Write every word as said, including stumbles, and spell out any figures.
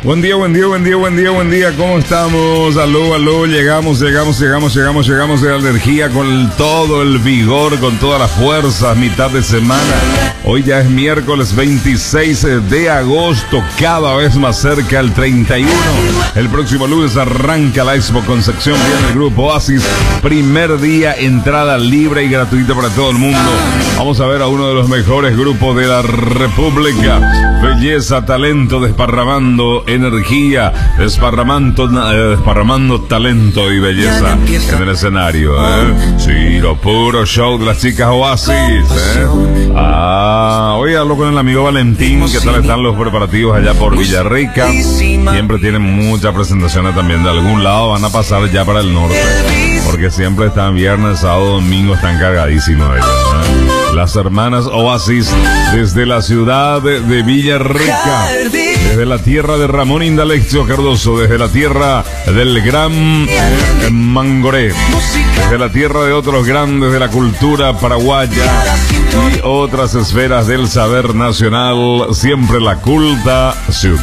Buen día, buen día, buen día, buen día, buen día. ¿Cómo estamos? Aló, aló. Llegamos, llegamos, llegamos, llegamos, llegamos de la energía con todo el vigor, con todas las fuerzas, mitad de semana. Hoy ya es miércoles veintiséis de agosto, cada vez más cerca el treinta y uno. El próximo lunes arranca la Expo Concepción, viene el grupo Oasis. Primer día, entrada libre y gratuita para todo el mundo. Vamos a ver a uno de los mejores grupos de la República. Belleza, talento, desparramando energía, desparramando, eh, desparramando talento y belleza en el escenario, ¿eh? Sí, lo puro show de las chicas Oasis, ¿eh? Ah, hoy hablo con el amigo Valentín. ¿Qué tal están los preparativos allá por Villarrica? Siempre tienen muchas presentaciones también de algún lado. Van a pasar ya para el norte, porque siempre están viernes, sábado, domingo, están cargadísimos ellos, ¿eh? Las hermanas Oasis desde la ciudad de, de Villarrica, desde la tierra de Ramón Indalecio Cardoso, desde la tierra del gran eh, Mangoré, desde la tierra de otros grandes de la cultura paraguaya y otras esferas del saber nacional, siempre la culta ciudad.